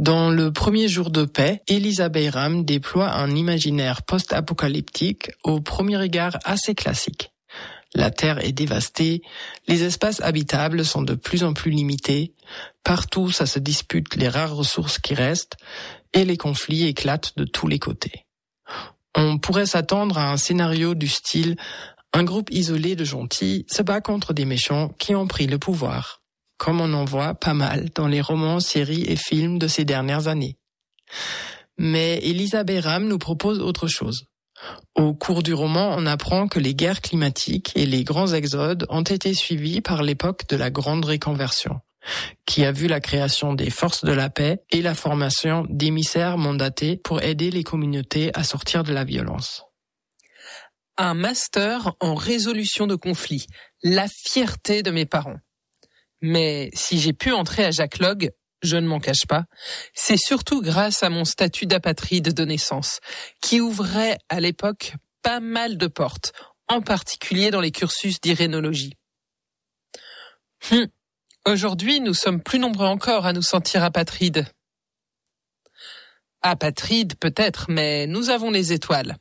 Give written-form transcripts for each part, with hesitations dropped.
Dans le premier jour de paix, Elisa Bayram déploie un imaginaire post-apocalyptique au premier regard assez classique. La Terre est dévastée, les espaces habitables sont de plus en plus limités, partout ça se dispute les rares ressources qui restent, et les conflits éclatent de tous les côtés. On pourrait s'attendre à un scénario du style « Un groupe isolé de gentils se bat contre des méchants qui ont pris le pouvoir », comme on en voit pas mal dans les romans, séries et films de ces dernières années. Mais Elisa Bayram nous propose autre chose. Au cours du roman, on apprend que les guerres climatiques et les grands exodes ont été suivis par l'époque de la Grande Réconversion, qui a vu la création des forces de la paix et la formation d'émissaires mandatés pour aider les communautés à sortir de la violence. Un master en résolution de conflits, la fierté de mes parents. Mais si j'ai pu entrer à Jack Logg, je ne m'en cache pas, c'est surtout grâce à mon statut d'apatride de naissance, qui ouvrait à l'époque pas mal de portes, en particulier dans les cursus d'irénologie. Aujourd'hui, nous sommes plus nombreux encore à nous sentir apatrides. Apatrides peut-être, mais nous avons les étoiles.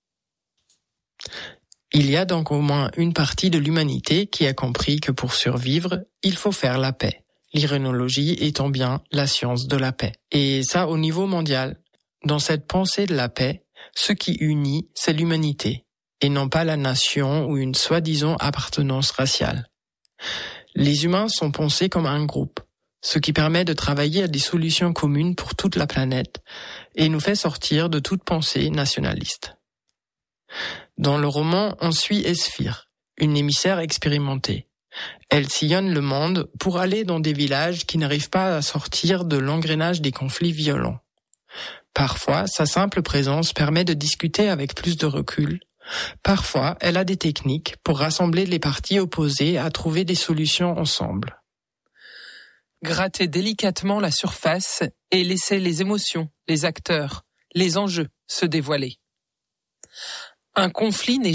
Il y a donc au moins une partie de l'humanité qui a compris que pour survivre, il faut faire la paix. L'irénologie étant bien la science de la paix. Et ça au niveau mondial. Dans cette pensée de la paix, ce qui unit, c'est l'humanité, et non pas la nation ou une soi-disant appartenance raciale. Les humains sont pensés comme un groupe, ce qui permet de travailler à des solutions communes pour toute la planète et nous fait sortir de toute pensée nationaliste. Dans le roman, on suit Esphir, une émissaire expérimentée. Elle sillonne le monde pour aller dans des villages qui n'arrivent pas à sortir de l'engrenage des conflits violents. Parfois, sa simple présence permet de discuter avec plus de recul. Parfois, elle a des techniques pour rassembler les parties opposées à trouver des solutions ensemble. Gratter délicatement la surface et laisser les émotions, les acteurs, les enjeux se dévoiler. Un conflit n'est